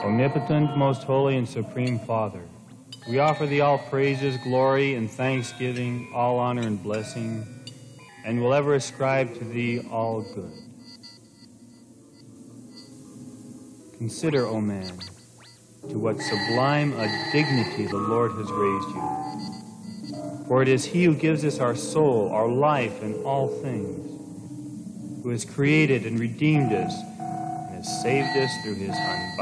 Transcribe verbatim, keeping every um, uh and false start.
Omnipotent, most holy, and supreme Father, we offer thee all praises, glory, and thanksgiving, all honor and blessing, and will ever ascribe to thee all good. Consider, O man, to what sublime a dignity the Lord has raised you. For it is he who gives us our soul, our life, and all things, who has created and redeemed us, and has saved us through his unbounded